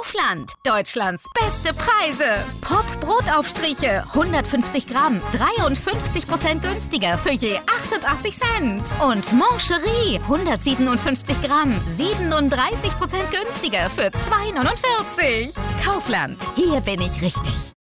Kaufland. Deutschlands beste Preise. Pop Brotaufstriche 150 Gramm 53% günstiger für je 88 Cent. Und Mancherie 157 Gramm 37% günstiger für 2,49. Kaufland. Hier bin ich richtig.